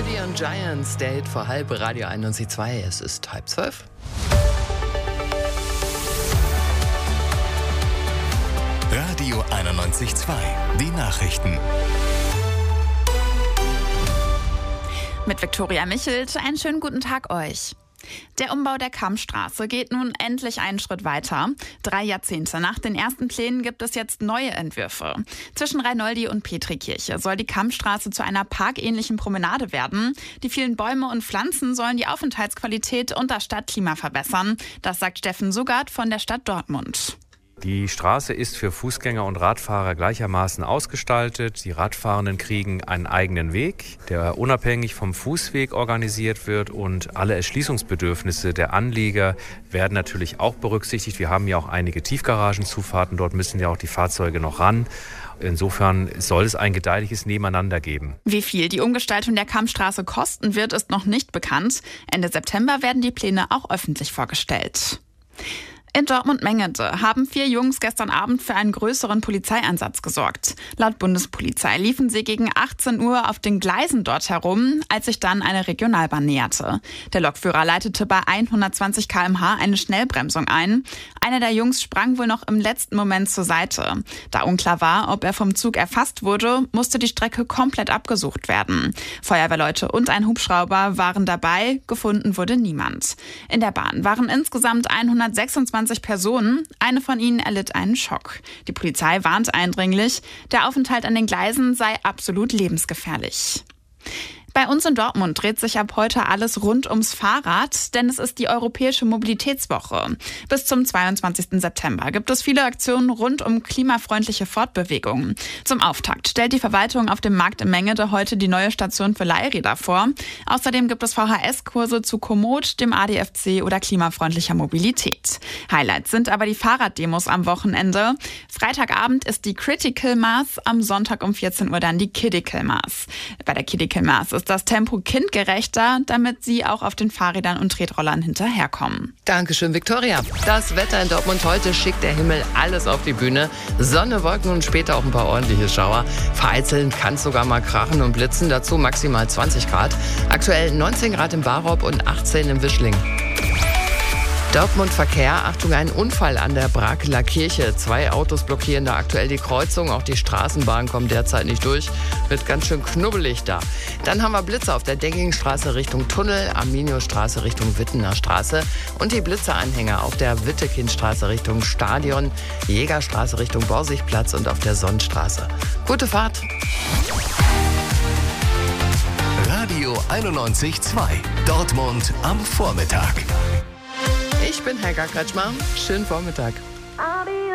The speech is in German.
Kennedy und Giants, der Hit vor halb, Radio 91.2. Es ist 11:30. Radio 91.2. Die Nachrichten. Mit Viktoria Michelt, einen schönen guten Tag euch. Der Umbau der Kammstraße geht nun endlich einen Schritt weiter. 3 Jahrzehnte nach den ersten Plänen gibt es jetzt neue Entwürfe. Zwischen Reinoldi und Petrikirche soll die Kammstraße zu einer parkähnlichen Promenade werden. Die vielen Bäume und Pflanzen sollen die Aufenthaltsqualität und das Stadtklima verbessern. Das sagt Steffen Suggart von der Stadt Dortmund. Die Straße ist für Fußgänger und Radfahrer gleichermaßen ausgestaltet. Die Radfahrenden kriegen einen eigenen Weg, der unabhängig vom Fußweg organisiert wird, und alle Erschließungsbedürfnisse der Anlieger werden natürlich auch berücksichtigt. Wir haben ja auch einige Tiefgaragenzufahrten, dort müssen ja auch die Fahrzeuge noch ran. Insofern soll es ein gedeihliches Nebeneinander geben. Wie viel die Umgestaltung der Kammstraße kosten wird, ist noch nicht bekannt. Ende September werden die Pläne auch öffentlich vorgestellt. In Dortmund-Mengede haben 4 Jungs gestern Abend für einen größeren Polizeieinsatz gesorgt. Laut Bundespolizei liefen sie gegen 18 Uhr auf den Gleisen dort herum, als sich dann eine Regionalbahn näherte. Der Lokführer leitete bei 120 km/h eine Schnellbremsung ein. Einer der Jungs sprang wohl noch im letzten Moment zur Seite. Da unklar war, ob er vom Zug erfasst wurde, musste die Strecke komplett abgesucht werden. Feuerwehrleute und ein Hubschrauber waren dabei, gefunden wurde niemand. In der Bahn waren insgesamt 126 Personen, eine von ihnen erlitt einen Schock. Die Polizei warnt eindringlich, der Aufenthalt an den Gleisen sei absolut lebensgefährlich. Bei uns in Dortmund dreht sich ab heute alles rund ums Fahrrad, denn es ist die Europäische Mobilitätswoche. Bis zum 22. September gibt es viele Aktionen rund um klimafreundliche Fortbewegung. Zum Auftakt stellt die Verwaltung auf dem Markt in Mengede heute die neue Station für Leihräder vor. Außerdem gibt es VHS-Kurse zu Komoot, dem ADFC oder klimafreundlicher Mobilität. Highlights sind aber die Fahrraddemos am Wochenende. Freitagabend ist die Critical Mass, am Sonntag um 14 Uhr dann die Kidical Mass. Bei der Kidical Mass ist das Tempo kindgerechter, damit sie auch auf den Fahrrädern und Tretrollern hinterherkommen. Dankeschön, Viktoria. Das Wetter in Dortmund heute schickt der Himmel alles auf die Bühne. Sonne, Wolken und später auch ein paar ordentliche Schauer. Vereinzelt kann es sogar mal krachen und blitzen, dazu maximal 20 Grad. Aktuell 19 Grad im Barop und 18 im Wischling. Dortmund Verkehr, Achtung, ein Unfall an der Brakeler Kirche. 2 Autos blockieren da aktuell die Kreuzung. Auch die Straßenbahn kommt derzeit nicht durch. Wird ganz schön knubbelig da. Dann haben wir Blitze auf der Deckingstraße Richtung Tunnel, Arminiostraße Richtung Wittener Straße und die Blitzeanhänger auf der Wittekindstraße Richtung Stadion, Jägerstraße Richtung Borsigplatz und auf der Sonnenstraße. Gute Fahrt! Radio 91.2. Dortmund am Vormittag. Ich bin Helga Kretschmer. Schönen Vormittag.